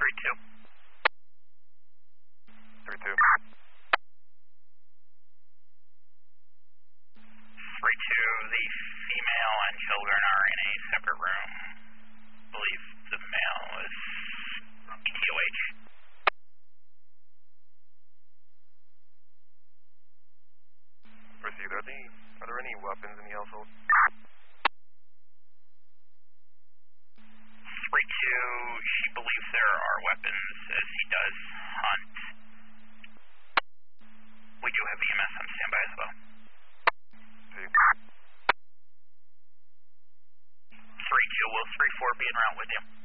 3-2. 3-2. 3-2, the female and children are in a separate room. I believe the male is ETOH. Received. Are there any weapons in the household? 3-2, she believes there are weapons as he does hunt. We do have EMS on standby as well. 3-2, will 3-4 be en route with you?